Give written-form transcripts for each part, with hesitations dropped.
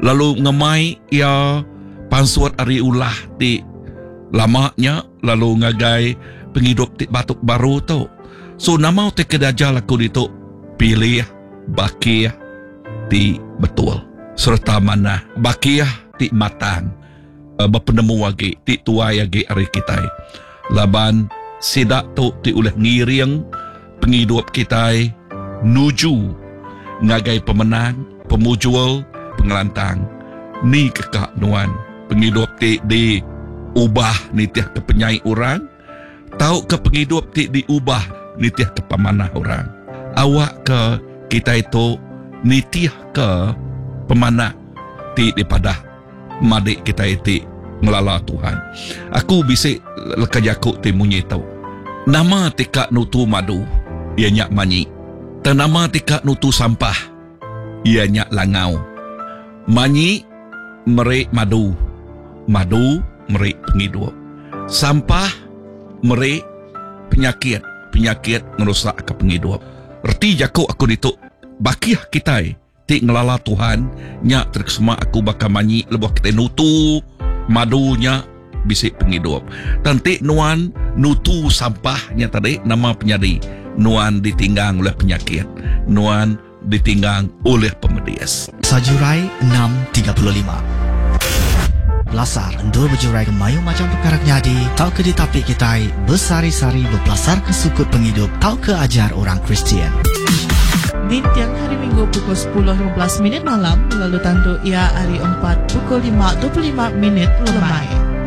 lalu ngemai ia pansuat ari ulah ti lamanya, lalu ngagai penghidup ti batuk baru tu. So nama te kedajal aku dito pilih bakiyah ti betul serta mana bakiyah ti matang berpenemu wagi ti tuai agi ari kitai laban sidak tu ti ulah ngiriang penghidup kitai nuju ngagai pemenang pemujual pengelantang ni kekak nuan penghidup ti di ubah ni tiah kepenyai orang tahu ke penghidup ti diubah ni tiah ke pemanah orang awak ke kita itu nitiah ke pemanah ti daripada madik kita itu ngelala Tuhan. Aku bisik lekajaku ti munyi tau. Nama tika nutu madu, ia nyak manyi. Dan nama tika nutu sampah, ia nyak langau. Manyi merik madu, madu merik penghidup. Sampah merik penyakit, penyakit ngerusak ke penghidup. Erti jaku aku dituk bakiyah kita ti ngelala Tuhan nya terkesema aku bakal manyi lebuh kita nutu madunya bisik penghidup dan ti nuan nutu sampahnya tadi nama penyadi nuan ditinggang oleh penyakit nuan ditinggang oleh pemedias. Sajurai 6.35 Belasar endur berjurai ke mayu macam perkara nyadi tau ke di tapik kita bersari-sari berbelasar ke sukut penghidup tau ke ajar orang Kristian. Di tiang hari Minggu pukul 10.15 malam lalu tandu ia hari 4 pukul 5.25 lemai.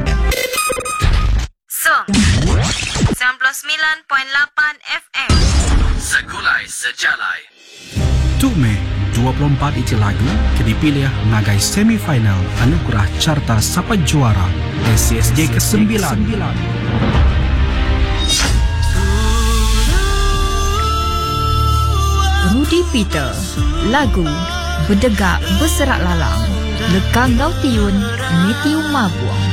So 99.8 FM Segulai Sejalai Tume 24 iti lagu ke dipilih ngagai semifinal anugerah carta Sapa Juara SCSJ ke-9. Rudy Peter lagu Berdegak Berserak Lalang Lekang Gau Tiun Mitium Mabuang.